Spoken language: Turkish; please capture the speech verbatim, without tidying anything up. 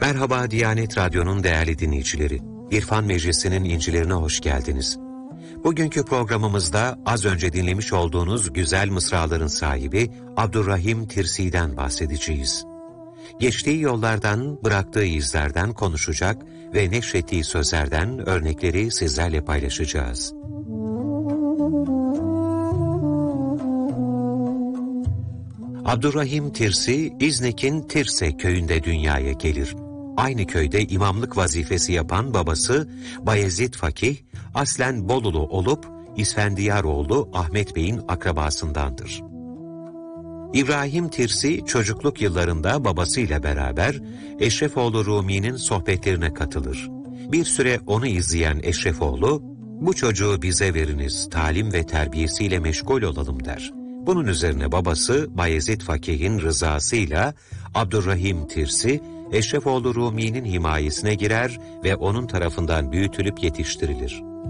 Merhaba Diyanet Radyo'nun değerli dinleyicileri. İrfan Meclisi'nin incilerine hoş geldiniz. Bugünkü programımızda az önce dinlemiş olduğunuz güzel mısraların sahibi Abdurrahim Tirsi'den bahsedeceğiz. Geçtiği yollardan, bıraktığı izlerden konuşacak ve neşrettiği sözlerden örnekleri sizlerle paylaşacağız. Abdurrahim Tirsi, İznik'in Tirse köyünde dünyaya gelir. Aynı köyde imamlık vazifesi yapan babası Bayezid Fakih, aslen Bolulu olup İsfendiyaroğlu Ahmet Bey'in akrabasındandır. İbrahim Tirsi çocukluk yıllarında babasıyla beraber Eşrefoğlu Rumi'nin sohbetlerine katılır. Bir süre onu izleyen Eşrefoğlu, "Bu çocuğu bize veriniz, talim ve terbiyesiyle meşgul olalım." der. Bunun üzerine babası Bayezid Fakih'in rızasıyla Abdurrahim Tirsi, Eşrefoğlu Rumi'nin himayesine girer ve onun tarafından büyütülüp yetiştirilir.